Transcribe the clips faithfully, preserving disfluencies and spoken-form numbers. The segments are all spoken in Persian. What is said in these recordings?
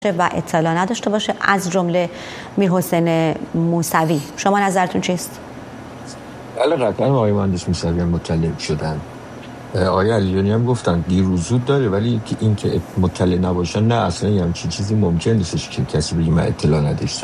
و اطلاع نداشته باشه، از جمله میرحسین موسوی. شما نظرتون چیست؟ بله قطعا آقای مهندس موسوی هم مطلع شدن. آقای علیجانی هم گفتن دیروز زود داره، ولی این که مطلع نباشن نه، اصلا یه چی چیزی ممکن نیستش که کسی بگه من اطلاع نداشتم.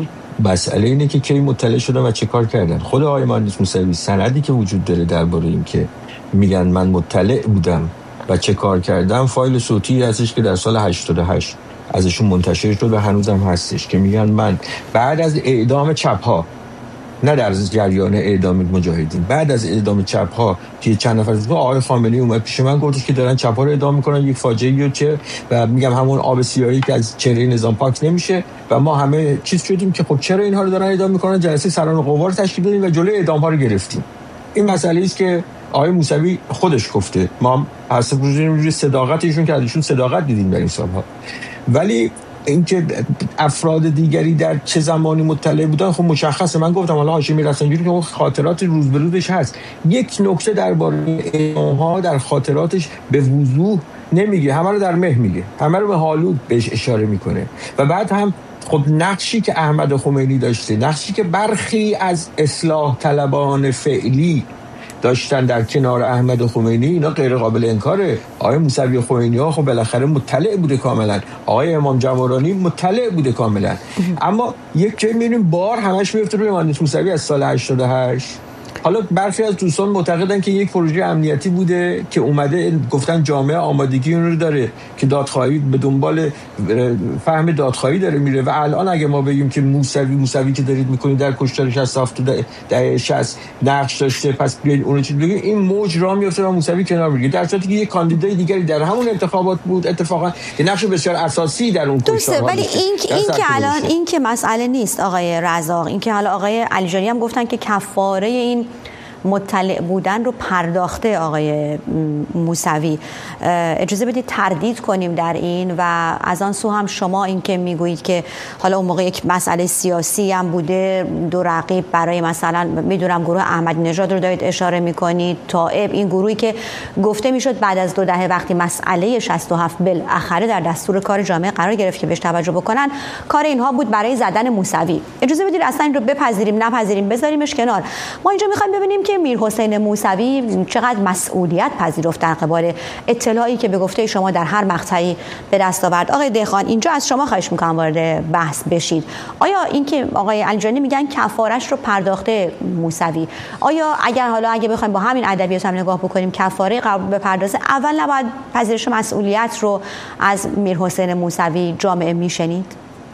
مسئله اینه که کی مطلع شدن و چه کار کردن. خود آقای مهندس موسوی سندی که وجود داره درباره این که میگن من مطلع بودم و چه کار کردم، فایل صوتی هستش که در سال هشتاد و هشت ازشون منتشر شد و هنوزم هستش که میگن من بعد از اعدام چپ‌ها، نه در جریان اعدام مجاهدین، بعد از اعدام چپ‌ها که چند نفر از آقای خامنه‌ای اومد پیش من گفتش که دارن چپ‌ها رو اعدام میکنن، یک فاجعه‌ای چه و میگم همون آب سیاهی که از چهره نظام پاک نمیشه و ما همه چیز شدیم که خب چرا اینها رو دارن اعدام میکنن. جلسه سران قوا رو تشکیل دادیم و جلوی اعدام‌ها رو گرفتیم. این مسئله است که آقای موسوی خودش گفته، ما حسب روی صداقت ایشون که ازشون صداقت دیدیم در این سالها. ولی اینکه افراد دیگری در چه زمانی مطلع بودن خب مشخصه. من گفتم حالا هاشمی رفسنجانی که اون خاطرات روز به روزش هست، یک نکته درباره اعدام‌ها در خاطراتش به وضوح نمیگه، همه رو در مه میگه، همه رو به حالود بهش اشاره میکنه. و بعد هم خب نقشی که احمد خمینی داشته، نقشی که برخی از اصلاح طلبان فعلی داشتن در کنار احمد خمینی، اینا غیر قابل انکاره. آقای موسوی خمینی ها خب بالاخره مطلع بوده کاملا، آقای امام جمارانی مطلع بوده کاملا. اما یک که میبینیم بار همش میفته روی مهندس موسوی از سال هشتاد و هشت. حالا برخی از دوستان معتقدن که یک پروژه امنیتی بوده که اومده گفتن جامعه آمادگی اون رو داره که دادخواهی به دنبال فهم دادخواهی داره میره. و الان اگه ما بگیم که موسوی موسوی که دارید میکنید در کشتار شصت و هفت دهه شصت نقش داشته، پس بیاین اون رو چیز بگیم، این موج راه میفته و موسوی کنار میره، در صورتی که یک کاندیدای دیگری در همون انتخابات بود اتفاقا که نقش بسیار اساسی در اون کشتار. ولی این این که الان این که مسئله نیست آقای رزاق، این که حالا آقای علیجانی هم گفتن که کفاره این مطلع بودن رو پرداخته آقای موسوی. اجازه بدید تردید کنیم در این. و از آن سو هم شما این که میگویید که حالا اون موقع یک مسئله سیاسی هم بوده، دو رقیب برای مثلا میدونم گروه احمدی نژاد رو دارید اشاره میکنید، طائب، این گروهی که گفته میشد بعد از دو دهه وقتی مسئله شصت و هفت بالاخره در دستور کار جامعه قرار گرفت که بهش توجه بکنن، کار اینها بود برای زدن موسوی. اجازه بدید اصلا این رو بپذیریم نپذیریم بذاریمش کنار. ما اینجا میخوایم ببینیم که میرحسین موسوی چقدر مسئولیت پذیرفت در قبال اطلاعی که به گفته شما در هر مقطعی به دست آورد. آقای دهقان، اینجا از شما خواهش میکنم وارد بحث بشید. آیا این که آقای علیجانی میگن کفارش رو پرداخته موسوی، آیا اگر حالا اگه بخوایم با همین ادبیات هم نگاه بکنیم کفاره قبول به پردازه، اول نباید پذیرش مسئولیت رو از میرحسین موسوی جامعه میشنید؟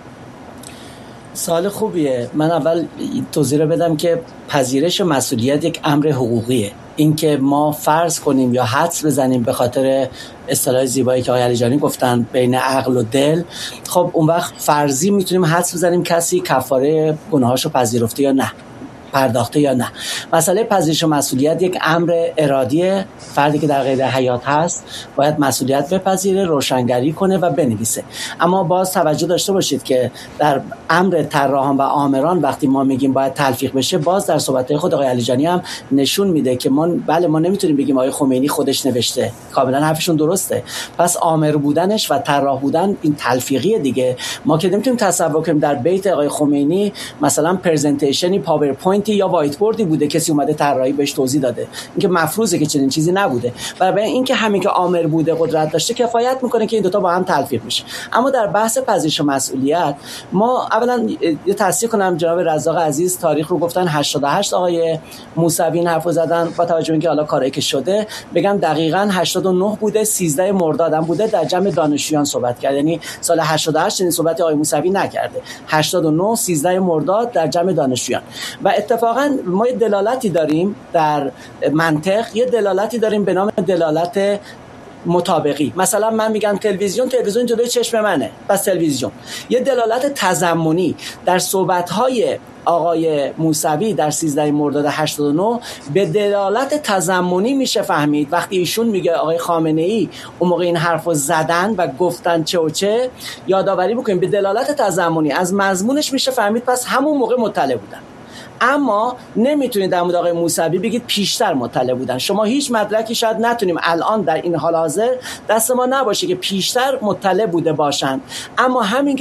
سوال خوبیه. من اول توضیح بدم که پذیرش مسئولیت یک امر حقوقیه. این که ما فرض کنیم یا حدس بزنیم به خاطر اصطلاح زیبایی که آقای علیجانی گفتن بین عقل و دل، خب اون وقت فرضی میتونیم حدس بزنیم کسی کفاره گناهاشو پذیرفته یا نه، پرداخته یا نه. مسئله پذیرش مسئولیت یک امر ارادیه. فردی که در قید حیات هست باید مسئولیت بپذیره، روشنگری کنه و بنویسه. اما باز توجه داشته باشید که در امر طراحان و آمران وقتی ما میگیم باید تلفیق بشه، باز در صحبت‌های خود آقای علیجانی هم نشون میده که ما بله ما نمیتونیم بگیم آقای خمینی خودش نوشته. کاملا حرفشون درسته. پس آمر بودنش و طراح بودن این تلفیقیه دیگه. ما که نمیتونیم تصور کنیم در بیت آقای خمینی مثلا پرزنتیشنی، پاورپوینت یا وایت بوردی بوده کسی اومده طراحی بهش توضیح داده. اینکه مفروضه که چنین چیزی نبوده. برای اینکه همین که آمر بوده قدرت داشته کفایت میکنه که این دوتا با هم تلفیق میشه. اما در بحث پذیرش مسئولیت ما اولا یه تصحیح کنم، جناب رزاق عزیز تاریخ رو گفتن هشتاد و هشت آقای موسوی این حرفو زدن، با توجه به اینکه حالا کاری که شده بگم دقیقاً هشتاد و نه بوده، سیزده مرداد هم بوده، در جمع دانشجویان صحبت کرد. یعنی سال هشتاد و هشت این صحبت آقای موسوی نکرده. هشتاد و نه سیزده مرداد در جمع دانشجویان. و اتفاقاً ما یه دلالتی داریم در منطق، یه دلالتی داریم به نام دلالت مطابقی. مثلا من میگم تلویزیون، تلویزیون جلوی چشم منه، پس تلویزیون. یه دلالت تضمنی در صحبت‌های آقای موسوی در سیزده مرداد هشتاد و نه به دلالت تضمنی میشه فهمید. وقتی ایشون میگه آقای خامنه‌ای اون موقع این حرفو زدن و گفتن چه و چه، یادآوری بکنیم به دلالت تضمنی از مضمونش میشه فهمید پس همون موقع مطلع بودن. اما نمیتونید در مورد آقای موسوی بگید پیشتر مطلع بودن. شما هیچ مدرکی شاید نتونیم الان در این حال حاضر دست ما نباشه که پیشتر مطلع بوده باشند، اما همین